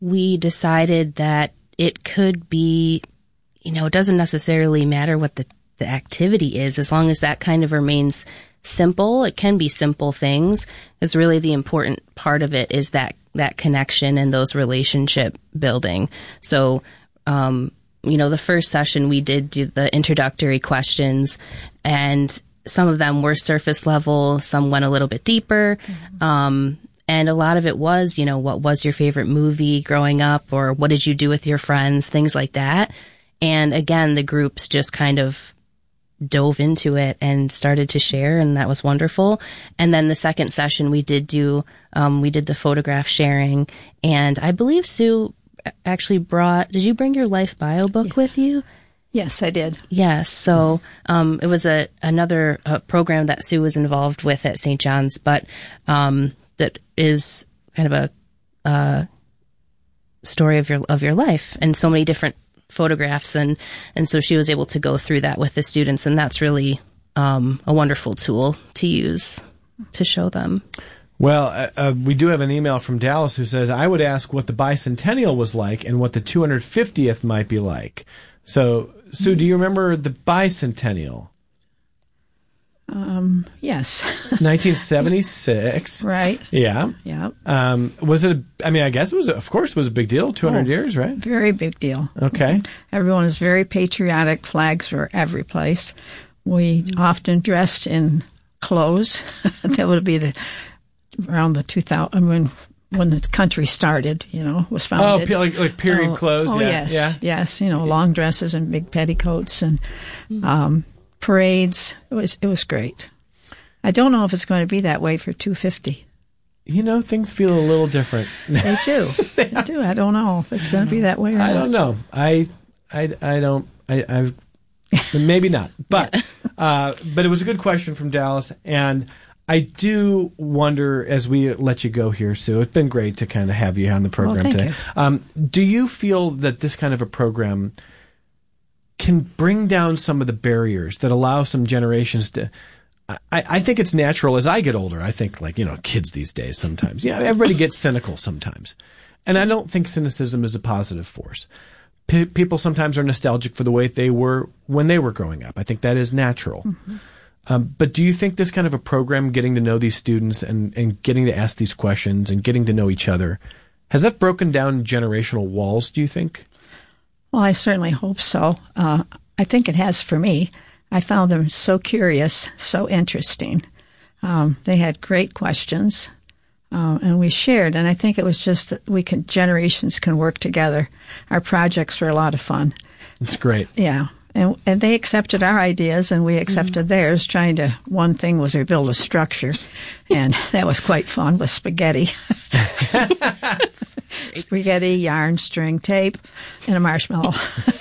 we decided that it could be, it doesn't necessarily matter what the activity is, as long as that kind of remains simple. It can be simple things, is really the important part of it, is that connection and those relationship building. So, the first session we did do the introductory questions, and some of them were surface level, some went a little bit deeper. Mm-hmm. And a lot of it was, what was your favorite movie growing up, or what did you do with your friends, things like that. And again, the groups just kind of dove into it and started to share, and that was wonderful. And then the second session we did the photograph sharing, and I believe Sue actually did you bring your life bio book with you? Yes, I did. Yes. So it was another program that Sue was involved with at St. John's, but that is kind of a story of your life, and so many different photographs, and so she was able to go through that with the students, and that's really a wonderful tool to use to show them. Well, we do have an email from Dallas who says, I would ask what the bicentennial was like and what the 250th might be like. So, Sue, do you remember the bicentennial? Yes. 1976. Right. Yeah. Yeah. Was it, I guess of course it was a big deal, 200 years, right? Very big deal. Okay. Everyone was very patriotic. Flags were every place. We often dressed in clothes. That would be around the 2000, when the country started, was founded. Oh, like period clothes? Oh, yeah. Yes. Long dresses and big petticoats and parades. It was great. I don't know if it's going to be that way for 250. Things feel a little different. They do. They do. I don't know if it's going to be that way or not. I don't know. I don't. I maybe not. But but it was a good question from Dallas, and I do wonder, as we let you go here, Sue, it's been great to kind of have you on the program today. Do you feel that this kind of a program can bring down some of the barriers that allow some generations to... I think it's natural as I get older. I think, kids these days sometimes. Everybody gets cynical sometimes. And I don't think cynicism is a positive force. People sometimes are nostalgic for the way they were when they were growing up. I think that is natural. Mm-hmm. But do you think this kind of a program, getting to know these students and getting to ask these questions and getting to know each other, has that broken down generational walls, do you think? Well, I certainly hope so. I think it has for me. I found them so curious, so interesting. They had great questions, and we shared. And I think it was just that generations can work together. Our projects were a lot of fun. It's great. Yeah. And they accepted our ideas, and we accepted theirs. One thing was to build a structure, and that was quite fun with spaghetti. Spaghetti, yarn, string, tape, and a marshmallow.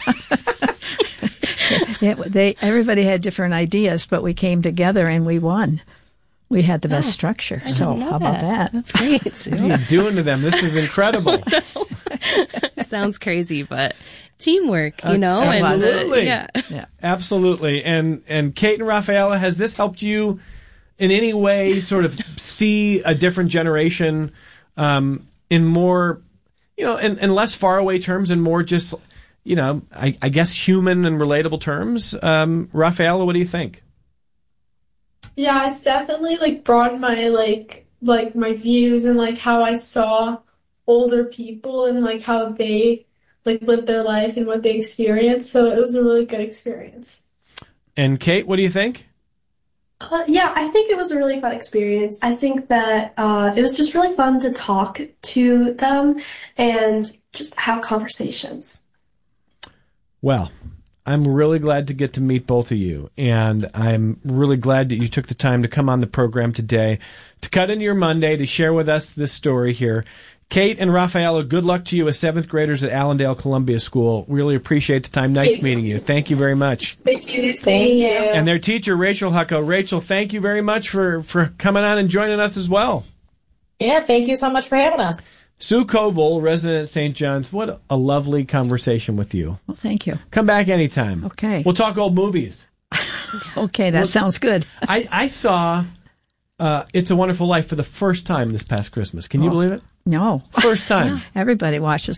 Everybody had different ideas, but we came together and we won. We had the best structure. So how about that? That's great, Sue. What are you doing to them? This is incredible. Sounds crazy, but teamwork, Absolutely. And, yeah. Absolutely. And Kate and Rafaela, has this helped you in any way sort of see a different generation in more, in less faraway terms and more just, I guess human and relatable terms? Rafaela, what do you think? Yeah, it's definitely broadened my my views and how I saw older people and how they live their life and what they experience. So it was a really good experience. And Kate, what do you think? Yeah, I think it was a really fun experience. I think that it was just really fun to talk to them and just have conversations. Well, I'm really glad to get to meet both of you, and I'm really glad that you took the time to come on the program today to cut into your Monday to share with us this story here. Kate and Rafaela, good luck to you as 7th graders at Allendale Columbia School. Really appreciate the time. Nice meeting you. Thank you very much. Thank you. Thank you. And their teacher, Rachel Hucko. Rachel, thank you very much for coming on and joining us as well. Yeah, thank you so much for having us. Sue Koval, resident at St. John's, what a lovely conversation with you. Well, thank you. Come back anytime. Okay. We'll talk old movies. Okay, that sounds good. I saw It's a Wonderful Life for the first time this past Christmas. Can you believe it? No. First time. Everybody watches